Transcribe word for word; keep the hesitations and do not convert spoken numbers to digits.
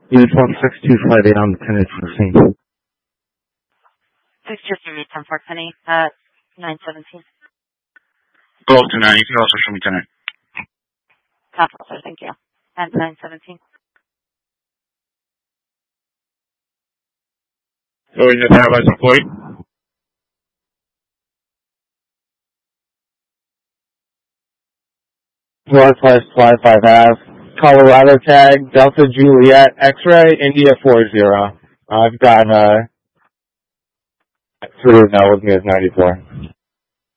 Unit one six two five eight on the ten for the scene. six two three ten Fort Penny at nine seventeen. Golf to nine, you can also show me ten. Capital, sir, thank you. At nine seventeen. So we just have license plate. Northwest five five Ave, Colorado tag, Delta Juliet, X-ray, India four zero. I've got, uh, through now with me as ninety-four.